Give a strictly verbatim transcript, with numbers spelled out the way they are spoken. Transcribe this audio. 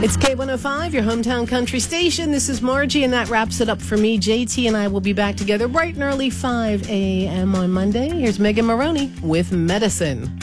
It's K one oh five, your hometown country station. This is Margie, and that wraps it up for me. J T and I will be back together bright and early, five a.m. on Monday. Here's Megan Maroney with Medicine.